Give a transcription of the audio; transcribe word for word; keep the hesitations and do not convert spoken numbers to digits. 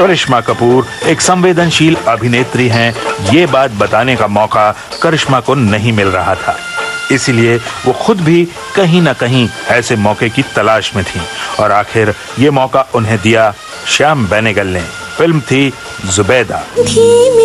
करिश्मा कपूर एक संवेदनशील अभिनेत्री हैं, ये बात बताने का मौका करिश्मा को नहीं मिल रहा था। इसलिए वो खुद भी कहीं ना कहीं ऐसे मौके की तलाश में थी और आखिर ये मौका उन्हें दिया श्याम बेनेगल ने। फिल्म थी जुबैदा।